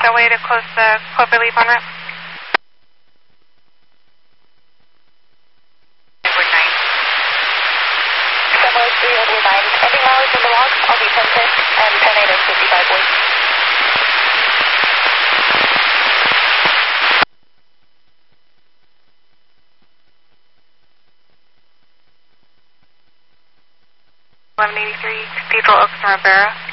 the way to close the Clover Leaf on ramp. Edward 9. Sunway 3, Edward 9. Ending mileage in the log. I'll be 10-6 and 10-8 is 55 boys. $1183, Cathedral Oaks, Rivera.